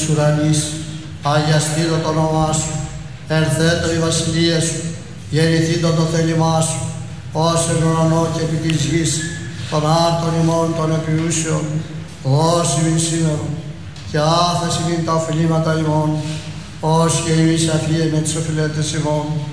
ουρανής, αγιαστήτω το όνομά σου, ερθέτω η βασιλεία σου, γεννηθήτω το θέλημά σου, ως εν ουρανό και επί της γης, των άρτων ημών των επιούσεων, δώσει μην σήμερα, και άφεση μην τα οφειλήματα ημών, ως και εμείς αφιέ με τις οφειλέτες ημών,